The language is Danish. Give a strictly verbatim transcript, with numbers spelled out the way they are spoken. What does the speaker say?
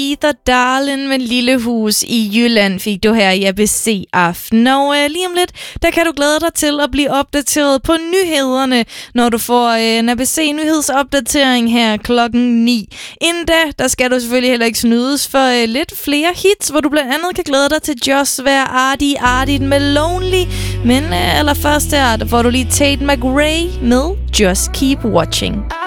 Ether Darling med Lille Hus i Jylland fik du her i A B C Aften. Og øh, lige om lidt, der kan du glæde dig til at blive opdateret på nyhederne, når du får øh, en A B C nyhedsopdatering her klokken ni. Inden da, der skal du selvfølgelig heller ikke snydes for øh, lidt flere hits, hvor du blandt andet kan glæde dig til Just Være Artie Artie med Lonely. Men øh, allerførst der, der får du lige Tate McRae med Just Keep Watching.